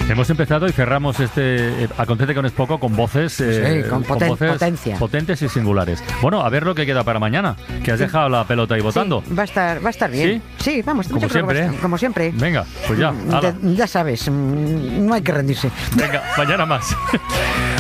Hemos empezado y cerramos este Acontece con es poco con voces, con voces potencia. Potentes y singulares. Bueno, a ver lo que queda para mañana, que has dejado la pelota ahí votando. Sí, va a estar bien. Sí, vamos, como siempre. Como siempre. Venga, pues ya. Ya sabes, no hay que rendirse. Venga, mañana más.